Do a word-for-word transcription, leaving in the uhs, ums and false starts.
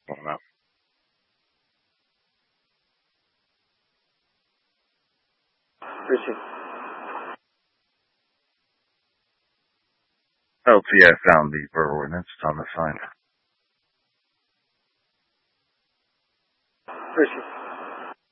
Going up. Richard. L T I found the borough ordinance. It's on the sign. Richard.